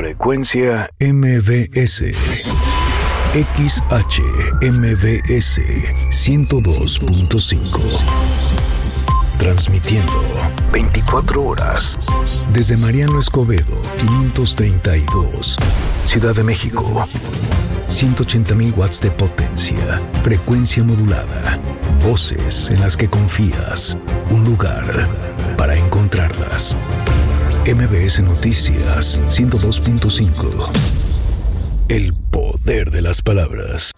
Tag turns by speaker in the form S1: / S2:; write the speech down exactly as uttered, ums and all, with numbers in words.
S1: Frecuencia M B S. X H M B S ciento dos punto cinco. Transmitiendo veinticuatro horas desde Mariano Escobedo, quinientos treinta y dos, Ciudad de México. ciento ochenta mil watts de potencia, frecuencia modulada, voces en las que confías, un lugar para encontrarlas. M B S Noticias ciento dos punto cinco. El poder de las palabras.